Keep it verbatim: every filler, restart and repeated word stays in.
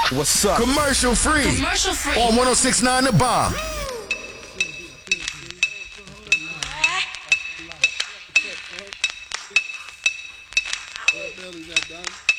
What's up? Commercial free. Commercial free. On one oh six point nine The Bomb.